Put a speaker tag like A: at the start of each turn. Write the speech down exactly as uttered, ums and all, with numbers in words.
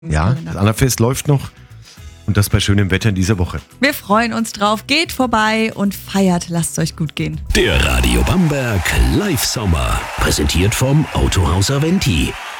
A: Ja, das Anna-Fest läuft noch und das bei schönem Wetter in dieser Woche.
B: Wir freuen uns drauf. Geht vorbei und feiert. Lasst es euch gut gehen.
C: Der Radio Bamberg Live Sommer. Präsentiert vom Autohaus Aventi.